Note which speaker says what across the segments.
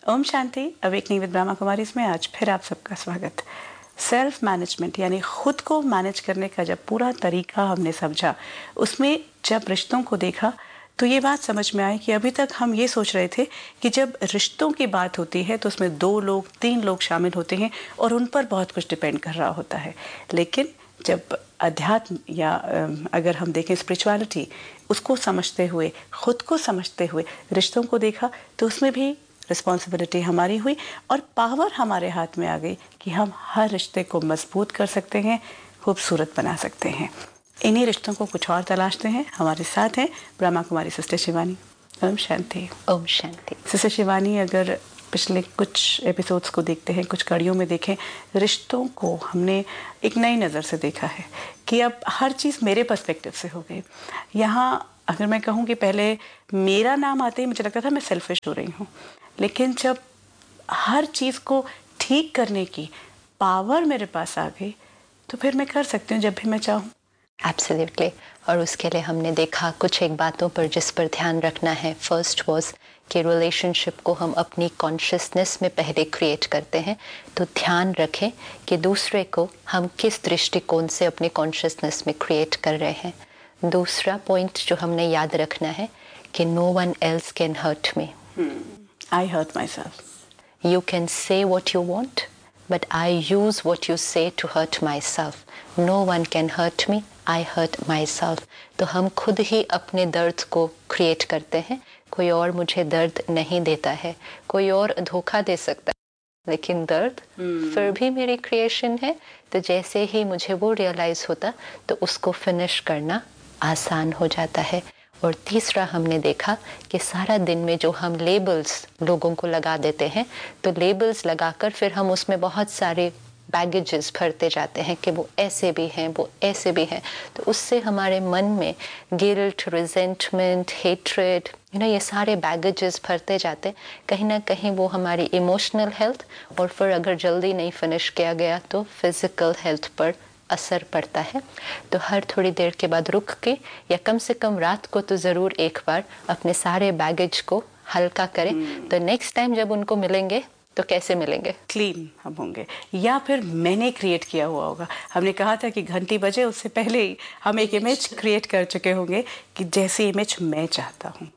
Speaker 1: Om Shanti. Awakening with Brahma Kumari में आज फिर आप सबका स्वागत। सेल्फ मैनेजमेंट यानी खुद को मैनेज करने का जब पूरा तरीका हमने समझा, उसमें जब रिश्तों को देखा तो ये बात समझ में आई कि अभी तक हम ये सोच रहे थे कि जब रिश्तों की बात होती है तो उसमें 2 लोग 3 लोग शामिल होते हैं और उन पर बहुत कुछ डिपेंड कर रहा होता है। लेकिन जब अध्यात्म या अगर हम देखें स्पिरिचुअलिटी, उसको समझते हुए, खुद को समझते हुए रिश्तों को देखा तो उसमें भी रिस्पॉन्सिबिलिटी हमारी हुई और पावर हमारे हाथ में आ गई कि हम हर रिश्ते को मजबूत कर सकते हैं, खूबसूरत बना सकते हैं। इन्हीं रिश्तों को कुछ और तलाशते हैं। हमारे साथ हैं ब्रह्मा कुमारी सिस्टर शिवानी। ओम शांति।
Speaker 2: ओम शांति।
Speaker 1: सिस्टर शिवानी, अगर पिछले कुछ एपिसोड्स को देखते हैं, कुछ कड़ियों में देखें, रिश्तों को हमने एक नई नज़र से देखा है कि अब हर चीज़ मेरे पर्सपेक्टिव से हो गई। यहाँ अगर मैं कहूँ कि पहले मेरा नाम आते ही मुझे लगता था मैं सेल्फिश हो रही हूँ, लेकिन जब हर चीज़ को ठीक करने की पावर मेरे पास आ गई तो फिर मैं कर सकती हूँ जब भी मैं चाहूँ।
Speaker 2: एब्सोल्युटली। और उसके लिए हमने देखा कुछ एक बातों पर जिस पर ध्यान रखना है। फर्स्ट वाज कि रिलेशनशिप को हम अपनी कॉन्शियसनेस में पहले क्रिएट करते हैं, तो ध्यान रखें कि दूसरे को हम किस दृष्टिकोण से अपनी कॉन्शियसनेस में क्रिएट कर रहे हैं। दूसरा पॉइंट जो हमने याद रखना है कि no one else can hurt me,
Speaker 1: I hurt my self.
Speaker 2: You can say what you want, but I use what you say to hurt myself. No one can hurt me, I hurt myself. तो हम खुद ही अपने दर्द को create करते हैं। कोई और मुझे दर्द नहीं देता है, कोई और धोखा दे सकता है, लेकिन दर्द फिर भी मेरी क्रिएशन है। तो जैसे ही मुझे वो रियलाइज होता तो उसको फिनिश करना आसान हो जाता है। और तीसरा हमने देखा कि सारा दिन में जो हम लेबल्स लोगों को लगा देते हैं, तो लेबल्स लगाकर फिर हम उसमें बहुत सारे बैगेजेस भरते जाते हैं कि वो ऐसे भी हैं, वो ऐसे भी हैं। तो उससे हमारे मन में गिल्ट, रिजेंटमेंट, हेट्रेड, ये सारे बैगेजेस भरते जाते। कहीं ना कहीं वो हमारी इमोशनल हेल्थ और फिर अगर जल्दी नहीं फिनिश किया गया तो फिजिकल हेल्थ पर असर पड़ता है। तो हर थोड़ी देर के बाद रुक के या कम से कम रात को तो ज़रूर एक बार अपने सारे बैगेज को हल्का करें। तो नेक्स्ट टाइम जब उनको मिलेंगे तो कैसे मिलेंगे?
Speaker 1: क्लीन हम होंगे, या फिर मैंने क्रिएट किया हुआ होगा। हमने कहा था कि घंटी बजे उससे पहले ही हम एक इमेज क्रिएट कर चुके होंगे कि जैसी इमेज मैं चाहता हूँ,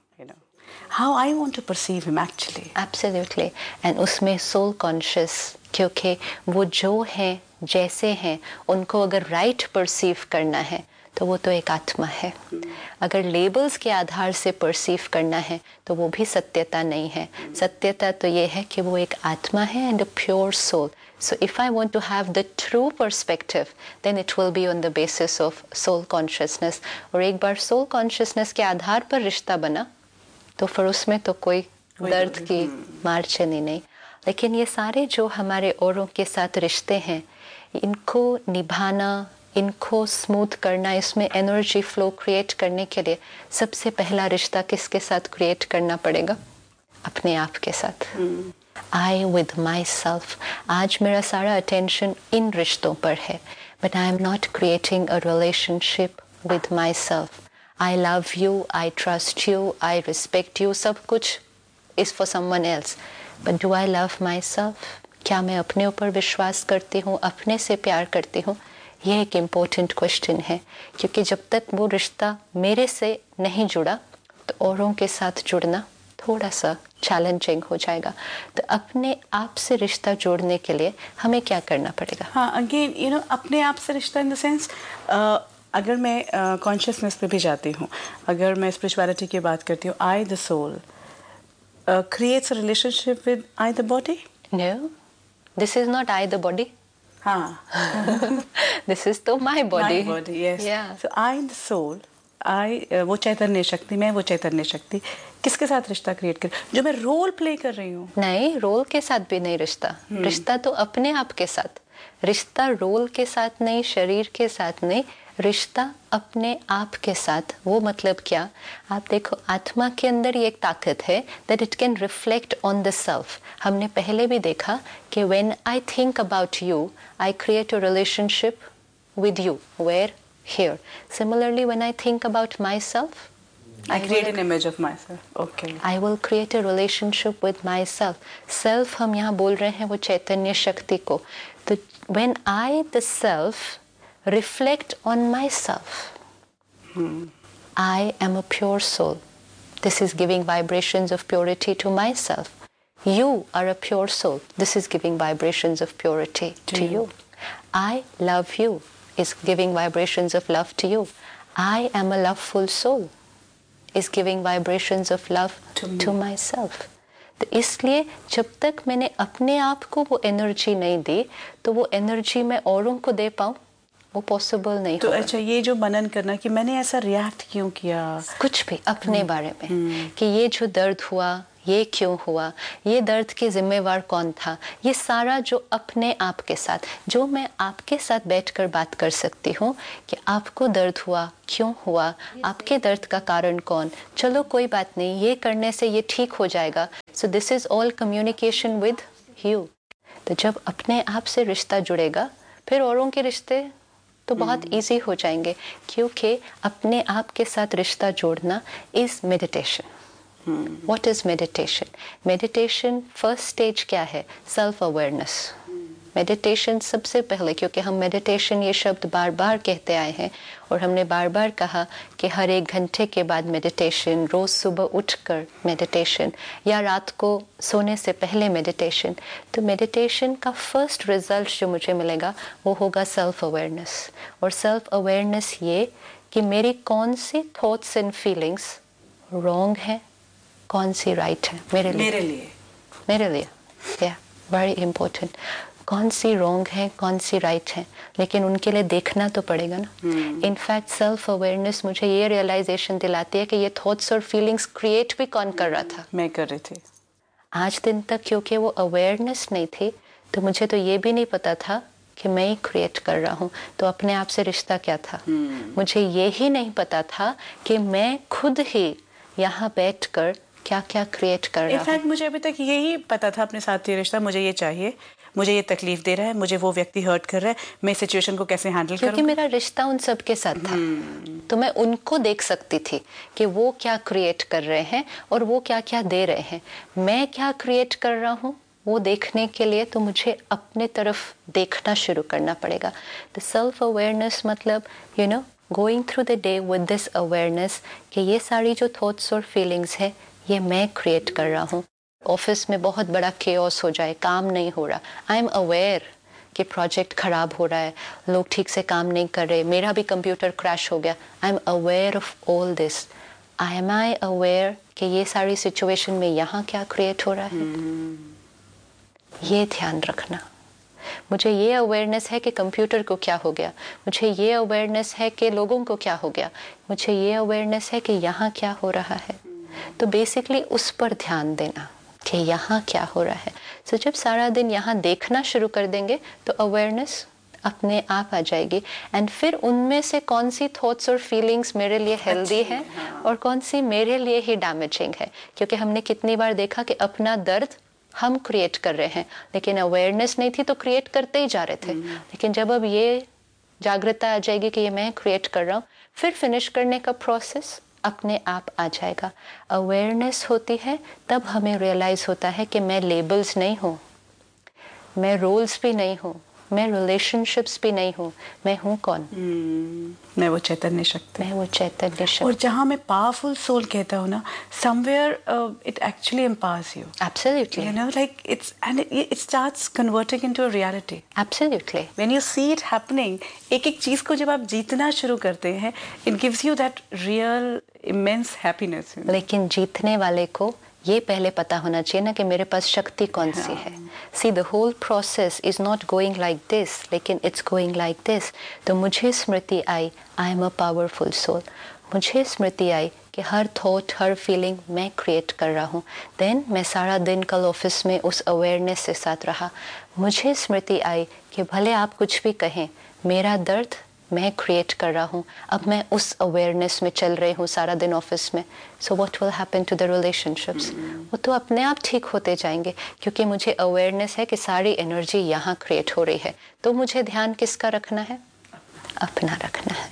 Speaker 1: how I want to perceive him actually.
Speaker 2: Absolutely. And उसमें सोल कॉन्शियस, क्योंकि वो जो हैं जैसे हैं उनको अगर राइट परसीव करना है तो वो तो एक आत्मा है। अगर लेबल्स के आधार से परसीव करना है तो वो भी सत्यता नहीं है। सत्यता तो ये है कि वो एक आत्मा है and a pure soul. So if I want to have the true perspective, then it will be on the basis of soul consciousness. और एक बार soul consciousness के आधार पर रिश्ता बना तो फिर उसमें तो कोई दर्द की मार्चनी नहीं। लेकिन ये सारे जो हमारे औरों के साथ रिश्ते हैं, इनको निभाना, इनको स्मूथ करना, इसमें एनर्जी फ्लो क्रिएट करने के लिए सबसे पहला रिश्ता किसके साथ क्रिएट करना पड़ेगा? अपने आप के साथ। आई विद माई सेल्फ। आज मेरा सारा अटेंशन इन रिश्तों पर है, but I am not creating a relationship with my self. I love you, I trust you, I respect you, सब कुछ is for someone else, but do I love my self? क्या मैं अपने ऊपर विश्वास करती हूँ, अपने से प्यार करती हूँ? ये एक इम्पोर्टेंट क्वेश्चन है, क्योंकि जब तक वो रिश्ता मेरे से नहीं जुड़ा तो औरों के साथ जुड़ना थोड़ा सा चैलेंजिंग हो जाएगा। तो अपने आप से रिश्ता जोड़ने के लिए हमें क्या करना पड़ेगा?
Speaker 1: हाँ, अगेन अपने आप से रिश्ता इन द सेंस, अगर मैं कॉन्शियसनेस पे भी जाती हूँ, अगर मैं स्पिरिचुअलिटी की बात करती हूँ, I the soul creates a relationship with I the body?
Speaker 2: No, this is not I the body.
Speaker 1: हाँ,
Speaker 2: This is तो my body.
Speaker 1: my body, yes.
Speaker 2: Yeah.
Speaker 1: So I the soul, I वो चैतन्य शक्ति, मैं वो चैतन्य शक्ति किसके साथ रिश्ता क्रिएट कर, जो मैं रोल प्ले कर रही हूँ?
Speaker 2: नहीं, रोल के साथ भी नहीं रिश्ता। रिश्ता तो अपने आप के साथ। रिश्ता रोल के साथ नहीं, शरीर के साथ नहीं, रिश्ता अपने आप के साथ। वो मतलब क्या? आप देखो, आत्मा के अंदर ये एक ताकत है that it can reflect on the self. हमने पहले भी देखा कि when I think about you, I create a relationship with you. Where? Here. Similarly, when I think about myself,
Speaker 1: I create an image of myself. Okay.
Speaker 2: I will create a relationship with myself. Self हम यहाँ बोल रहे हैं वो चैतन्य शक्ति को. तो when I, the self, reflect on myself, I am a pure soul. This is giving vibrations of purity to myself. You are a pure soul. This is giving vibrations of purity to you. I love you is giving vibrations of love to you. I am a loveful soul is giving vibrations of love to myself. तो इसलिए जब तक मैंने अपने आप को वो energy नहीं दी तो वो एनर्जी मैं औरों को दे पाऊँ वो पॉसिबल नहीं
Speaker 1: तो
Speaker 2: होगा.
Speaker 1: अच्छा, ये जो मनन करना कि मैंने ऐसा रिएक्ट क्यों किया,
Speaker 2: कुछ भी अपने बारे में कि ये जो दर्द हुआ ये क्यों हुआ, ये दर्द के जिम्मेवार कौन था, ये सारा जो अपने आप के साथ, जो मैं आपके साथ बैठकर बात कर सकती हूँ कि आपको दर्द हुआ, क्यों हुआ, आपके दर्द का कारण कौन, चलो कोई बात नहीं, ये करने से ये ठीक हो जाएगा. So this is all communication with you. तो जब अपने आप से रिश्ता जुड़ेगा फिर औरों के रिश्ते तो बहुत इजी हो जाएंगे, क्योंकि अपने आप के साथ रिश्ता जोड़ना is meditation. What is meditation? Meditation first stage क्या है? Self awareness. Meditation सबसे पहले, क्योंकि हम meditation ये शब्द बार बार कहते आए हैं और हमने बार बार कहा कि हर 1 घंटे के बाद meditation, रोज सुबह उठकर meditation या रात को सोने से पहले meditation. तो meditation का first result जो मुझे मिलेगा वो होगा self awareness. और self awareness ये कि मेरी कौन सी thoughts and feelings wrong है, कौन सी राइट है मेरे लिए या वेरी इंपॉर्टेंट. कौन सी रॉन्ग है, कौन सी राइट है, लेकिन उनके लिए देखना तो पड़ेगा ना. इनफैक्ट सेल्फ अवेयरनेस मुझे ये रियलाइजेशन दिलाती है कि ये थॉट्स और फीलिंग्स क्रिएट भी कौन कर रहा था,
Speaker 1: मैं कर रही थी
Speaker 2: आज दिन तक. क्योंकि वो अवेयरनेस नहीं थी तो मुझे तो ये भी नहीं पता था कि मैं ही क्रिएट कर रहा हूँ. तो अपने आप से रिश्ता क्या था, मुझे ये ही नहीं पता था कि मैं खुद ही यहाँ बैठकर क्या क्या क्रिएट कर रहा हूँ.
Speaker 1: इनफैक्ट मुझे अभी तक यही पता था अपने साथ ये रिश्ता, मुझे ये चाहिए, मुझे ये तकलीफ दे रहा है, मुझे वो व्यक्ति हर्ट कर रहा है, मैं सिचुएशन को कैसे हैंडल करूँ.
Speaker 2: क्योंकि मेरा रिश्ता उन सब के साथ था तो मैं उनको देख सकती थी कि वो क्या क्रिएट कर रहे हैं और वो क्या क्या दे रहे हैं. मैं क्या क्रिएट कर रहा हूँ वो देखने के लिए तो मुझे अपने तरफ देखना शुरू करना पड़ेगा. द सेल्फ अवेयरनेस मतलब you know going through the day with this awareness कि ये सारी जो थॉट्स और फीलिंग्स है ये मैं क्रिएट कर रहा हूँ. ऑफिस में बहुत बड़ा केओस हो जाए, काम नहीं हो रहा, आई एम अवेयर कि प्रोजेक्ट खराब हो रहा है, लोग ठीक से काम नहीं कर रहे, मेरा भी कंप्यूटर क्रैश हो गया, I am aware of all this. M I aware कि ये सारी सिचुएशन में यहाँ क्या क्रिएट हो रहा है. ये ध्यान रखना. मुझे ये अवेयरनेस है कि कंप्यूटर को क्या हो गया, मुझे ये अवेयरनेस है कि लोगों को क्या हो गया, मुझे ये अवेयरनेस है कि यहाँ क्या हो रहा है. तो बेसिकली उस पर ध्यान देना कि यहाँ क्या हो रहा है. सो जब सारा दिन यहाँ देखना शुरू कर देंगे तो अवेयरनेस अपने आप आ जाएगी. एंड फिर उनमें से कौन सी थॉट्स और फीलिंग्स मेरे लिए हेल्दी है और कौन सी मेरे लिए ही डैमेजिंग है. क्योंकि हमने कितनी बार देखा कि अपना दर्द हम क्रिएट कर रहे हैं, लेकिन अवेयरनेस नहीं थी तो क्रिएट करते ही जा रहे थे. लेकिन जब अब ये जागृतता आ जाएगी कि ये मैं क्रिएट कर रहा हूँ, फिर फिनिश करने का प्रोसेस अपने आप आ जाएगा. अवेयरनेस होती है तब हमें रियलाइज होता है कि मैं लेबल्स नहीं हूँ, मैं रोल्स भी नहीं हूँ, मैं रिलेशनशिप्स भी नहीं हूँ. मैं हूँ कौन?
Speaker 1: मैं वो चैतन्य शक्ति.
Speaker 2: मैं वो चैतन्य शक्ति.
Speaker 1: और जहाँ मैं पावरफुल सोल कहता हूँ ना, somewhere it actually empowers you.
Speaker 2: Absolutely.
Speaker 1: You know, like it starts converting into a reality.
Speaker 2: Absolutely.
Speaker 1: When you see it happening, एक चीज को जब आप जीतना शुरू करते हैं, it gives you that real immense happiness.
Speaker 2: लेकिन जीतने वाले को ये पहले पता होना चाहिए ना कि मेरे पास शक्ति कौन सी है. See, the whole process is not going like this, लेकिन it's going like this. तो मुझे स्मृति आई, I am a powerful soul. मुझे स्मृति आई कि हर थॉट, हर फीलिंग मैं क्रिएट कर रहा हूँ. देन मैं सारा दिन कल ऑफिस में उस अवेयरनेस से साथ रहा. मुझे स्मृति आई कि भले आप कुछ भी कहें, मेरा दर्द मैं क्रिएट कर रहा हूँ. अब मैं उस अवेयरनेस में चल रही हूँ सारा दिन ऑफिस में. So what will happen to the relationships? वो तो अपने आप ठीक होते जाएंगे, क्योंकि मुझे अवेयरनेस है कि सारी एनर्जी यहाँ क्रिएट हो रही है. तो मुझे ध्यान किसका रखना है? अपना रखना है.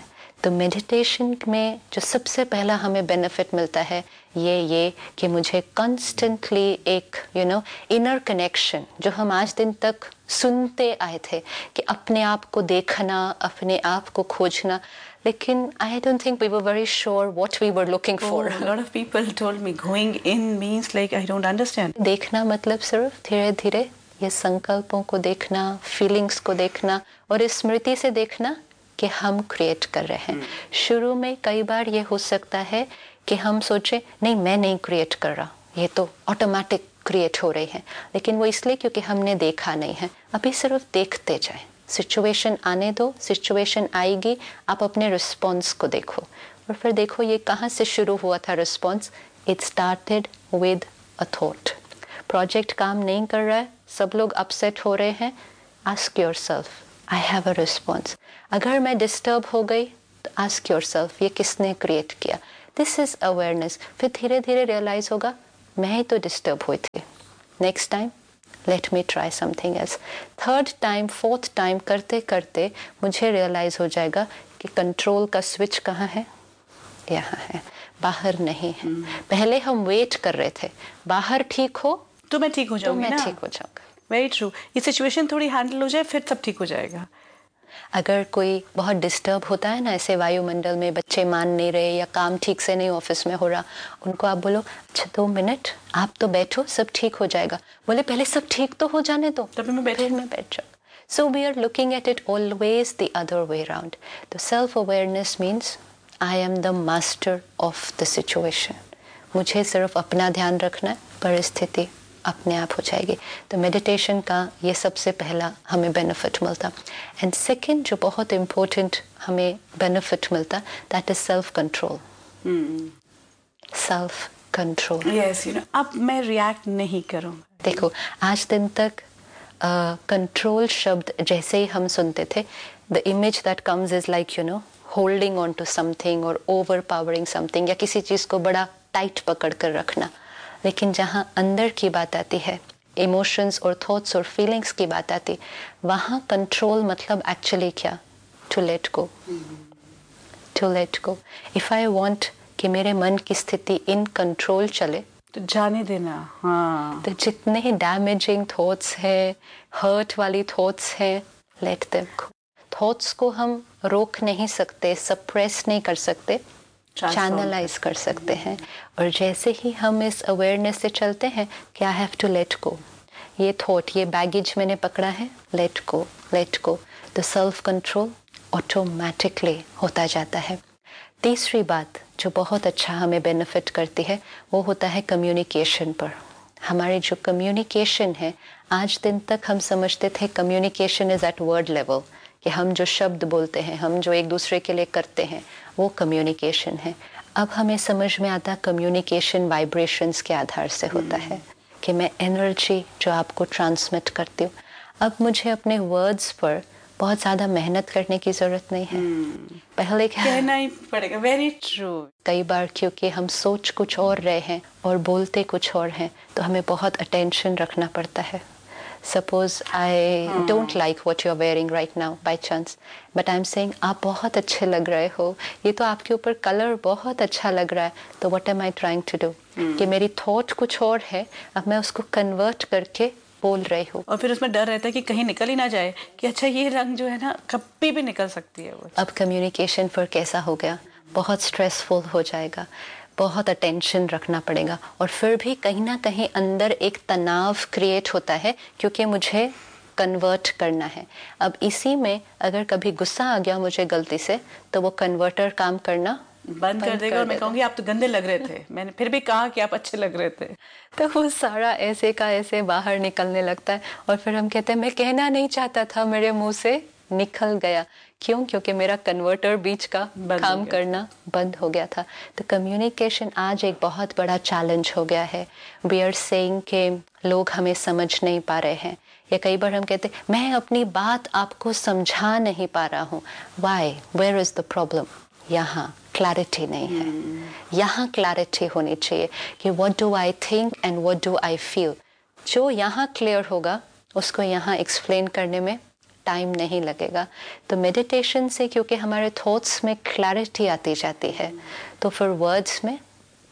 Speaker 2: तो मेडिटेशन में जो सबसे पहला हमें बेनिफिट मिलता है ये कि मुझे कॉन्स्टेंटली एक इनर कनेक्शन, जो हम आज दिन तक सुनते आए थे कि अपने आप को देखना, अपने आप को खोजना, लेकिन I don't think we were very sure what we were looking for.
Speaker 1: A lot of people told me going in means like I don't understand.
Speaker 2: देखना मतलब सिर्फ धीरे धीरे ये संकल्पों को देखना, फीलिंग्स को देखना और स्मृति से देखना कि हम क्रिएट कर रहे हैं। शुरू में कई बार ये हो सकता है कि हम सोचे नहीं, मैं नहीं क्रिएट कर रहा, ये तो ऑटोमेटिक क्रिएट हो रही है, लेकिन वो इसलिए क्योंकि हमने देखा नहीं है। अभी सिर्फ देखते जाएं, सिचुएशन आने दो, सिचुएशन आएगी, आप अपने रिस्पॉन्स को देखो और फिर देखो ये कहाँ से शुरू हुआ था response. It started with a thought. Project काम नहीं कर रहा है, सब लोग अपसेट हो रहे हैं, ask yourself I have a response. अगर मैं डिस्टर्ब हो गई तो आस्क योरसेल्फ ये किसने क्रिएट किया। This is awareness. फिर धीरे धीरे रियलाइज होगा मैं ही तो डिस्टर्ब हुई थी, next time let me try something else. Third time, fourth time करते करते मुझे रियलाइज हो जाएगा कि कंट्रोल का स्विच कहाँ है, यहाँ है, बाहर नहीं है। पहले हम वेट कर रहे थे, बाहर ठीक हो
Speaker 1: तो मैं ठीक हो जाऊंगी ना,
Speaker 2: ठीक हो जाऊंगा।
Speaker 1: Very true. ये सिचुएशन थोड़ी हैंडल हो जाए फिर सब ठीक हो जाएगा।
Speaker 2: अगर कोई बहुत डिस्टर्ब होता है ना ऐसे वायुमंडल में, बच्चे मान नहीं रहे या काम ठीक से नहीं ऑफिस में हो रहा, उनको आप बोलो अच्छा 2 मिनट आप तो बैठो, सब ठीक हो जाएगा। बोले पहले सब ठीक तो हो जाने दो,
Speaker 1: तभी मैं बैठ
Speaker 2: जाऊंगा। So we are looking at it always the other way around. तो self awareness means I am the master of the situation. मुझे सिर्फ अपना ध्यान रखना है, परिस्थिति अपने आप हो जाएगी। तो मेडिटेशन का ये सबसे पहला हमें बेनिफिट मिलता। एंड सेकंड जो बहुत इम्पोर्टेंट हमें बेनिफिट मिलता, that is self control. Self control.
Speaker 1: Yes, अब मैं रिएक्ट नहीं करूँगा।
Speaker 2: देखो आज दिन तक कंट्रोल शब्द जैसे ही हम सुनते थे, the image that comes is like holding on to something और ओवर पावरिंग समथिंग, या किसी चीज़ को बड़ा टाइट पकड़ कर रखना। लेकिन जहाँ अंदर की बात आती है, इमोशंस और थॉट्स और फीलिंग्स की बात आती, वहाँ कंट्रोल मतलब एक्चुअली क्या, to let go. To let go. If I want कि मेरे मन की स्थिति इन कंट्रोल चले
Speaker 1: तो जाने देना। हाँ,
Speaker 2: तो जितने ही डैमेजिंग थॉट्स हैं, हर्ट वाली थॉट्स हैं, लेट देम गो। थॉट्स को हम रोक नहीं सकते, सप्रेस नहीं कर सकते, चैनलाइज कर सकते हैं। और जैसे ही हम इस अवेयरनेस से चलते हैं कि I have to let go, ये थॉट, ये बैगेज मैंने पकड़ा है, लेट गो, लेट गो, तो सेल्फ कंट्रोल ऑटोमेटिकली होता जाता है। तीसरी बात जो बहुत अच्छा हमें बेनिफिट करती है वो होता है कम्युनिकेशन पर। हमारे जो कम्युनिकेशन है, आज दिन तक हम समझते थे communication is eight word level, कि हम जो शब्द बोलते हैं, हम जो एक दूसरे के लिए करते हैं, वो कम्युनिकेशन है। अब हमें समझ में आता कम्युनिकेशन वाइब्रेशंस के आधार से होता है, कि मैं एनर्जी जो आपको ट्रांसमिट करती हूँ। अब मुझे अपने वर्ड्स पर बहुत ज़्यादा मेहनत करने की ज़रूरत नहीं है। पहले
Speaker 1: कहना ही पड़ेगा। Very true.
Speaker 2: कई बार क्योंकि हम सोच कुछ और रहे हैं और बोलते कुछ और हैं, तो हमें बहुत अटेंशन रखना पड़ता है। Suppose I don't like what you're wearing right now by chance, but I'm saying आप बहुत अच्छे लग रहे हो, ये तो आपके ऊपर कलर बहुत अच्छा लग रहा है, तो what am I trying to do? कि मेरी थॉट कुछ और है, अब मैं उसको कन्वर्ट करके बोल रही हूँ।
Speaker 1: और फिर उसमें डर रहता है कि कहीं निकल ही ना जाए कि अच्छा ये रंग जो है ना कभी भी निकल सकती है वो।
Speaker 2: अब कम्युनिकेशन पर कैसा हो गया, बहुत स्ट्रेसफुल हो जाएगा, बहुत अटेंशन रखना पड़ेगा, और फिर भी कहीं ना कहीं अंदर एक तनाव क्रिएट होता है क्योंकि मुझे कन्वर्ट करना है। अब इसी में अगर कभी गुस्सा आ गया मुझे गलती से, तो वो कन्वर्टर काम करना
Speaker 1: बंद कर देगा और मैं कहूँगी आप तो गंदे लग रहे थे, मैंने फिर भी कहा कि आप अच्छे लग रहे थे,
Speaker 2: तो वो सारा ऐसे का ऐसे बाहर निकलने लगता है। और फिर हम कहते हैं मैं कहना नहीं चाहता था, मेरे मुंह से निकल गया। क्यों? क्योंकि मेरा कन्वर्टर बीच का काम करना बंद हो गया था। तो कम्युनिकेशन आज एक बहुत बड़ा चैलेंज हो गया है। वी आर सेइंग कि लोग हमें समझ नहीं पा रहे हैं, या कई बार हम कहते हैं मैं अपनी बात आपको समझा नहीं पा रहा हूँ। Y? Where is the problem? यहाँ क्लैरिटी नहीं है। यहाँ क्लैरिटी होनी चाहिए कि what do I think and what do I feel. जो यहाँ क्लियर होगा उसको यहाँ एक्सप्लेन करने में टाइम नहीं लगेगा। तो मेडिटेशन से क्योंकि हमारे थॉट्स में क्लैरिटी आती जाती है, तो फिर वर्ड्स में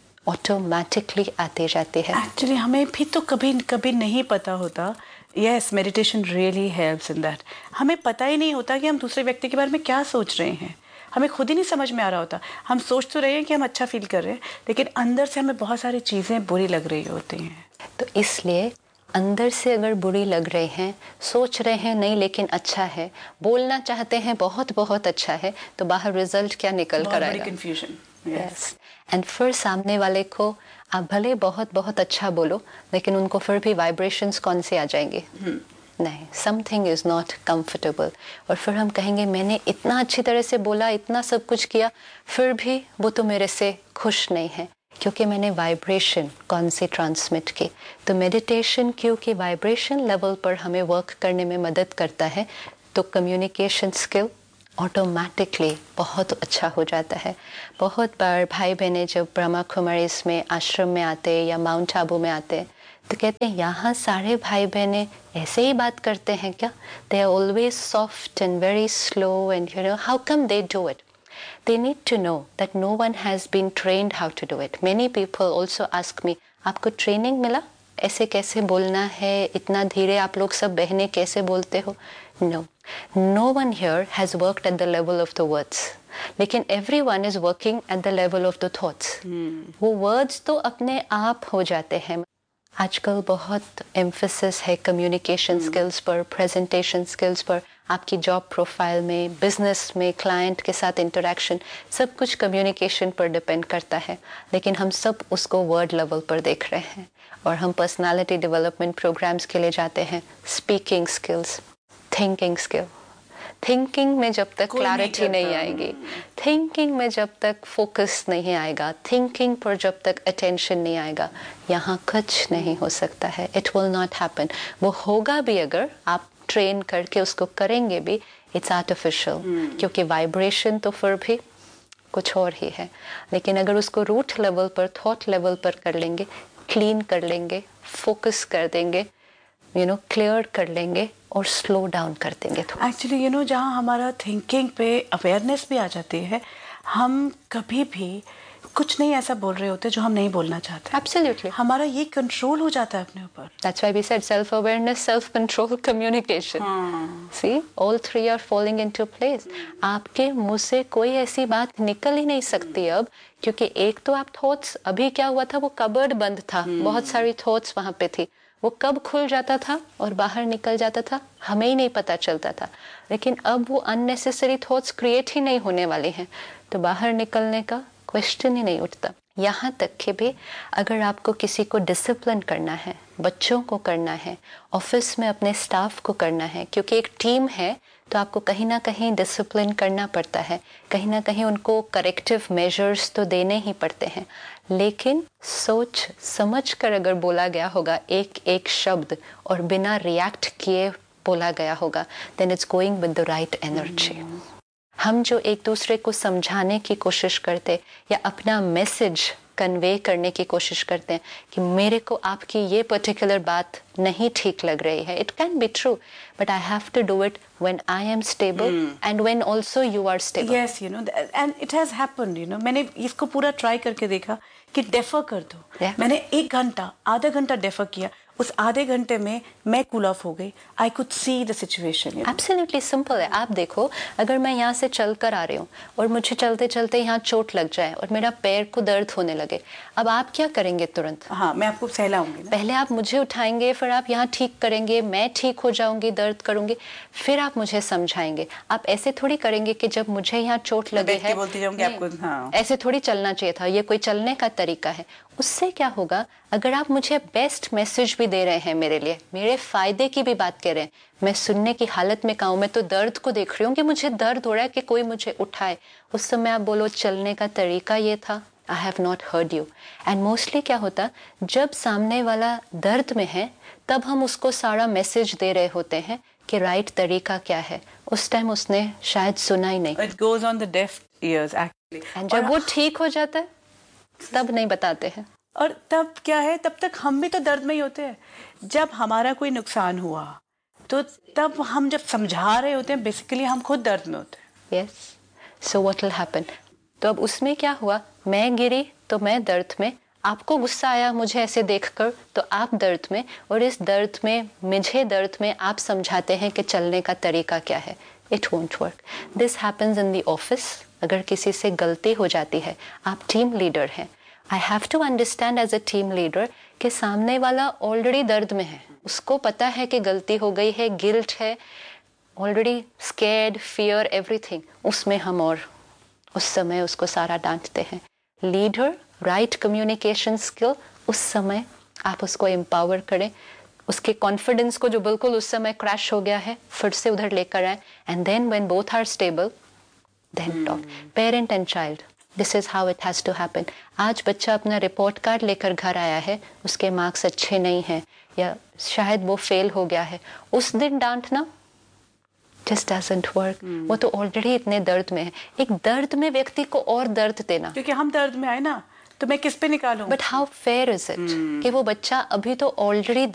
Speaker 2: ऑटोमेटिकली आती जाती है।
Speaker 1: एक्चुअली हमें भी तो कभी कभी नहीं पता होता। Yes, meditation really helps in that. हमें पता ही नहीं होता कि हम दूसरे व्यक्ति के बारे में क्या सोच रहे हैं, हमें खुद ही नहीं समझ में आ रहा होता। हम सोच तो रहे हैं कि हम अच्छा फील कर रहे हैं, लेकिन अंदर से हमें बहुत सारी चीज़ें बुरी लग रही होती हैं।
Speaker 2: तो इसलिए अंदर से अगर बुरी लग रही हैं, सोच रहे हैं नहीं लेकिन अच्छा है, बोलना चाहते हैं बहुत बहुत अच्छा है, तो बाहर रिजल्ट क्या निकल कर आएगा?
Speaker 1: कंफ्यूजन।
Speaker 2: यस। एंड फिर सामने वाले को आप भले बहुत बहुत अच्छा बोलो, लेकिन उनको फिर भी वाइब्रेशंस कौन से आ जाएंगे? नहीं, समथिंग इज नॉट कंफर्टेबल। और फिर हम कहेंगे मैंने इतना अच्छी तरह से बोला, इतना सब कुछ किया, फिर भी वो तो मेरे से खुश नहीं है, क्योंकि मैंने वाइब्रेशन कौन सी ट्रांसमिट की। तो मेडिटेशन क्योंकि वाइब्रेशन लेवल पर हमें वर्क करने में मदद करता है, तो कम्युनिकेशन स्किल ऑटोमेटिकली बहुत अच्छा हो जाता है। बहुत बार भाई बहनें जब ब्रह्मा कुमारीज में आश्रम में आते या माउंट आबू में आते तो कहते हैं यहाँ सारे भाई बहनें ऐसे ही बात करते हैं क्या? They are always soft and very slow and you know how come they do it? They need to know that no one has been trained how to do it. Many people also ask me, आपको training मिला ऐसे कैसे बोलना है, इतना धीरे आप लोग सब बहनें कैसे बोलते हो? No, no one here has worked at the level of the words. लेकिन everyone is working at the level of the thoughts. वो words तो अपने आप हो जाते हैं। आजकल बहुत एम्फेसिस है कम्युनिकेशन स्किल्स पर, प्रेजेंटेशन स्किल्स पर। आपकी जॉब प्रोफाइल में, बिजनेस में, क्लाइंट के साथ इंटरेक्शन, सब कुछ कम्युनिकेशन पर डिपेंड करता है, लेकिन हम सब उसको वर्ड लेवल पर देख रहे हैं। और हम पर्सनालिटी डेवलपमेंट प्रोग्राम्स के लिए जाते हैं, speaking skills, thinking skill. Thinking में जब तक क्लैरिटी नहीं आएगी, थिंकिंग में जब तक फोकस नहीं आएगा, थिंकिंग पर जब तक अटेंशन नहीं आएगा, यहाँ कुछ नहीं हो सकता है। It will not happen. वो होगा भी अगर आप ट्रेन करके उसको करेंगे भी, इट्स आर्टिफिशियल, क्योंकि वाइब्रेशन तो फिर भी कुछ और ही है। लेकिन अगर उसको रूट लेवल पर, थॉट लेवल पर कर लेंगे, क्लीन कर लेंगे, फोकस कर देंगे, क्लियर कर लेंगे और स्लो डाउन कर देंगे।
Speaker 1: एक्चुअली जहाँ हमारा थिंकिंग पे अवेयरनेस भी आ जाती है, हम कभी भी कुछ नहीं ऐसा बोल रहे होते जो हम नहीं बोलना चाहते।
Speaker 2: Absolutely.
Speaker 1: हमारा ये कंट्रोल हो जाता है अपने ऊपर।
Speaker 2: That's why we said self-awareness, self-control, communication. See, all three are falling into place. आपके मुंह से कोई ऐसी बात निकल ही नहीं सकती अब, क्योंकि एक तो आप थॉट्स, अभी क्या हुआ था, वो कबर्ड बंद था, बहुत सारी थॉट्स वहां पे थी, वो कब खुल जाता था और बाहर निकल जाता था हमें ही नहीं पता चलता था। लेकिन अब वो अननेसेसरी थॉट्स क्रिएट ही नहीं होने वाले हैं, तो बाहर निकलने का क्वेश्चन ही नहीं उठता। यहाँ तक कि भी अगर आपको किसी को डिसिप्लिन करना है, बच्चों को करना है, ऑफिस में अपने स्टाफ को करना है, क्योंकि एक टीम है तो आपको कहीं ना कहीं डिसिप्लिन करना पड़ता है, कहीं ना कहीं उनको करेक्टिव मेजर्स तो देने ही पड़ते हैं। लेकिन सोच समझ कर अगर बोला गया होगा एक एक शब्द और बिना रिएक्ट किए बोला गया होगा, then it's going with the right energy. हम जो एक दूसरे को समझाने की कोशिश करते या अपना मैसेज कन्वे करने की कोशिश करते हैं कि मेरे को आपकी ये पर्टिकुलर बात नहीं ठीक लग रही है, it can be true, but I have to do it when I am stable and when also you are stable.
Speaker 1: Yes, and it has happened. मैंने इसको पूरा ट्राई करके देखा कि डेफर कर दो। मैंने 1 घंटा, आधा घंटा डेफर किया, उस आधे घंटे में मैं कूल ऑफ हो गई। I could see the situation.
Speaker 2: Absolutely simple है। आप देखो, अगर मैं यहाँ से चल कर आ रही हूँ और मुझे चलते चलते यहाँ चोट लग जाए और मेरा पैर को दर्द होने लगे, अब आप क्या करेंगे तुरंत?
Speaker 1: हाँ, मैं आपको सहलाऊंगी।
Speaker 2: पहले आप मुझे उठाएंगे, फिर आप यहाँ ठीक करेंगे, मैं ठीक हो जाऊंगी, दर्द करूंगी, फिर आप मुझे समझाएंगे। आप ऐसे थोड़ी करेंगे कि जब मुझे यहाँ चोट लगे है
Speaker 1: बोलती जाऊंगी आपको। हाँ,
Speaker 2: ऐसे थोड़ी चलना चाहिए था, ये कोई चलने का तरीका है? उससे क्या होगा, अगर आप मुझे बेस्ट मैसेज भी दे रहे हैं मेरे लिए, मेरे फायदे की भी बात कर रहे हैं, मैं सुनने की हालत में कहूँ, मैं तो दर्द को देख रही हूँ कि मुझे दर्द हो रहा है कि कोई मुझे उठाए, उस समय आप बोलो चलने का तरीका ये था, I have not heard you. And mostly क्या होता, जब सामने वाला दर्द में है तब हम उसको सारा मैसेज दे रहे होते हैं कि राइट तरीका क्या है, उस टाइम उसने शायद सुना ही नहीं।
Speaker 1: It goes on the deaf ears actually.
Speaker 2: And जब वो ठीक हो जाता है तब नहीं बताते हैं।
Speaker 1: और तब क्या है, तब तक हम भी तो दर्द में ही होते हैं। जब हमारा कोई नुकसान हुआ तो तब हम जब समझा रहे होते हैं बेसिकली हम खुद दर्द में होते हैं।
Speaker 2: Yes, so what will happen? तो अब उसमें क्या हुआ, मैं गिरी तो मैं दर्द में, आपको गुस्सा आया मुझे ऐसे देखकर तो आप दर्द में, और इस दर्द में मुझे दर्द में आप समझाते हैं कि चलने का तरीका क्या है। It won't work. This happens in the office. अगर किसी से गलती हो जाती है, आप टीम लीडर हैं, I have to understand as a team leader कि सामने वाला ऑलरेडी दर्द में है, उसको पता है कि गलती हो गई है, गिल्ट है, ऑलरेडी स्कैर्ड, फियर, एवरीथिंग, उसमें हम और उस समय उसको सारा डांटते हैं। लीडर, राइट कम्युनिकेशन स्किल, उस समय आप उसको एम्पावर करें, उसके कॉन्फिडेंस को जो बिल्कुल उस समय क्रैश हो गया है फिर से उधर लेकर आए, and then when both are stable then talk. Parent and child, this is how it has to happen. आज बच्चा अपना रिपोर्ट कार्ड लेकर घर आया है, उसके मार्क्स अच्छे नहीं हैं या शायद वो फेल हो गया है, उस दिन डांटना just doesn't work। वो तो ऑलरेडी इतने दर्द में है। एक दर्द में व्यक्ति को और दर्द देना,
Speaker 1: क्योंकि हम दर्द में आए ना, तो मैं किस पे निकालूं?
Speaker 2: But how fair is it कि वो बच्चा अभी तो ऑलरेडी